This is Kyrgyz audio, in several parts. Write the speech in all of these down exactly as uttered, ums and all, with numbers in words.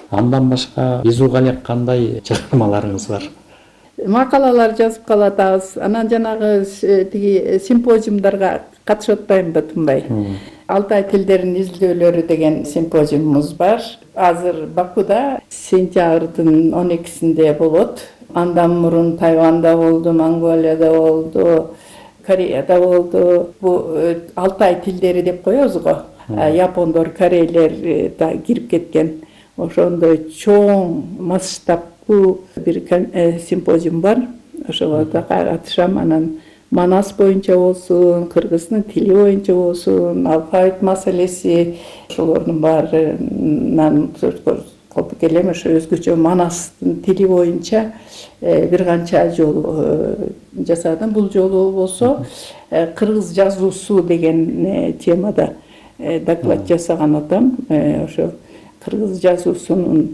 Андан башка Изуга элек кандай чыгармаларыңыз бар? Макалалар жазып калатабыз. Анан жанагы тиги симпозиумдарга катышып атпаймынбы Тынбай? Алтай тилдерин изилдөөлөрү деген симпозиумубуз бар. Азыр Бакуда сентябрдын он экисинде болот. Андан мурун Тайванда болду, Монголияда болду, Кореяда болду. Бу Алтай тилдери деп коебуз го. Япондор, корейлер да кирип кеткен. Ошондой чоң масштабтуу бир симпозиум бар. Ошого да катышам. Анан Манас боюнча болсун, кыргыздын тили боюнча болсун, алфавит маселеси, ошолордун баарынан колуп келем. Ошо өзгөчө Манастын тили боюнча бир канча жолу жасадым. Бул жолу болсо кыргыз жазуусу деген темада доклад жасаган атам. Ошо кыргыз жазуусунун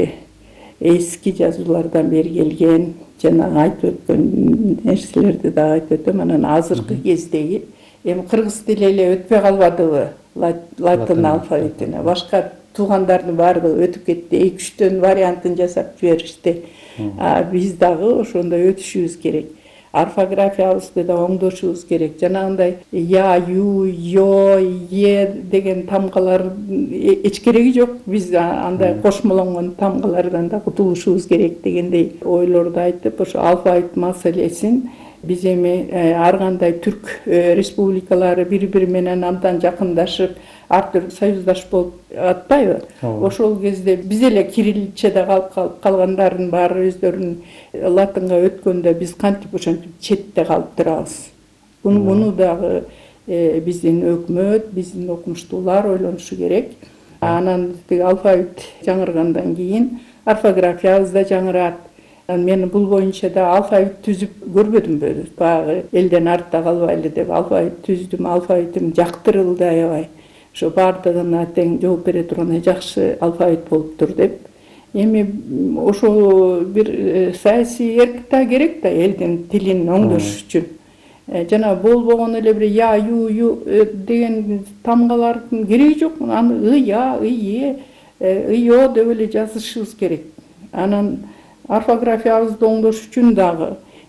эски жазуулардан бери келген, жана айтып өткөн нерселерди да айтып өтөм. Анан азыркы кездеги эми кыргыз тили эле өтпөй калбадыбы латын алфавитине. Башка туугандардын баардыгы өтүп кетти. эки үчтөн вариантын жасап жиберишти. Биз дагы ошондой өтүшүбүз керек. Орфографиябызды да оңдошубуз керек. Жанагындай я, ю, йо, е деген тамгалар эч кереги жок. Биз андай кошмолонгон тамгалардан да кутулушубуз керек дегендей ойлорду айтып, ошо алфавит маселесин биз эми ар кандай түрк республикалары бири-бири менен абдан жакындашып, ар түрдүү союздаш болуп атпайбы? Ошол кезде биз эле кирилличеде калып калгандардын баары өздөрүнүн латынга өткөндө биз кантип ошентип четте калып турабыз. Муну дагы биздин өкмөт, биздин окумуштуулар ойлонушу керек. Анан тиги алфавит жаңыргандан кийин орфографиябыз да жаңырат. Мен бул боюнча да алфавит түзүп көрбөдүмбү? Баягы элден артта калбайлы деп алфавит түздүм, алфавитим жактырылды аябай. Ошо баардыгына тең жооп бере турган жакшы алфавит болуптур деп. Эми ошо бир саясий эрк да керек да элдин тилин оңдош үчүн. Жана болбогон эле бир я, ю, ю деген тамгалардын кереги жок. Аны ы, я, ы, е, ы, о деп эле жазышыбыз керек. Анан орфографиябызды оңдош үчүн дагы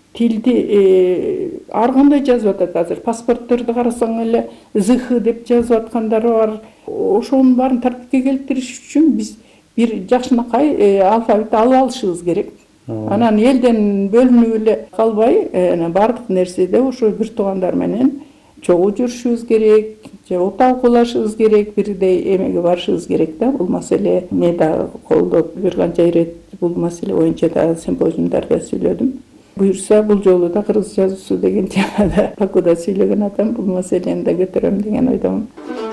тилди ар кандай жазып атат азыр. Паспортторду карасаң эле зх деп жазып аткандары бар. Ошонун баарын тартипке келтириш үчүн биз бир жакшынакай алфавит алып алышыбыз керек. Анан элден бөлүнүп эле калбай, баардык нерседе ошо бир туугандар менен чогуу жүрүшүбүз керек, же талкуулашыбыз керек, бирдей эмеге барышыбыз керек да. Бул маселе мен да колдоп бир канча ирет бул маселе боюнча да симпозиумдарда сүйлөдүм. Буюрса бул жолу да кыргыз жазуусу деген темада Бакуда сүйлөгөн атам, бул маселени да көтөрөм деген ойдомун.